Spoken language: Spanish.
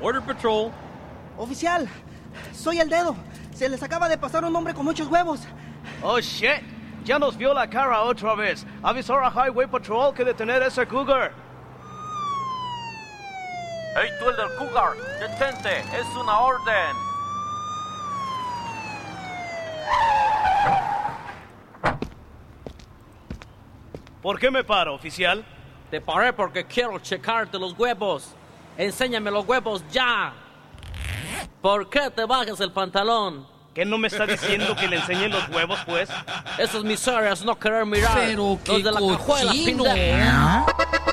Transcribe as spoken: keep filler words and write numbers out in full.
Border Patrol. Oficial, soy el Dedo. Se les acaba de pasar un hombre con muchos huevos. Oh, shit. Ya nos vio la cara otra vez. Avisó a Highway Patrol que detener a ese cougar. ¡Hey, tú el del cougar! ¡Detente! ¡Es una orden! ¿Por qué me paro, oficial? Te paré porque quiero checarte los huevos. Enséñame los huevos ya. ¿Por qué te bajas el pantalón? ¿Qué no me está diciendo que le enseñe los huevos, pues? Esas miserias no querer mirar. Pero qué los de la cajuela, cochino. pendejo.